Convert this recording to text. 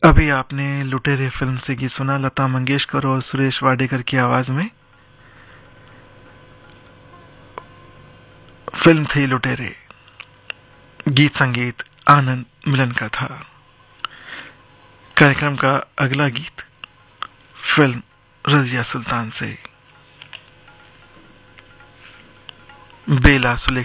अभी आपने लुटेरे फिल्म से गीत सुना लता मंगेशकर और सुरेश वाडेकर की आवाज में। फिल्म थी लुटेरे। गीत संगीत आनंद मिलन का था। कार्यक्रम का अगला गीत फिल्म रजिया सुल्तान से बेला सुलेखा